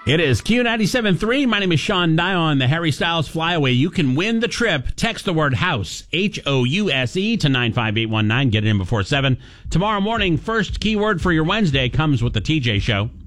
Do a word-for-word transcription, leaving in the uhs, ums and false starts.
It is Q ninety-seven point three. My name is Sean Dion, the Harry Styles Flyaway. You can win the trip. Text the word house, H O U S E, to nine five eight one nine. Get it in before seven. Tomorrow morning, first keyword for your Wednesday comes with the T J Show.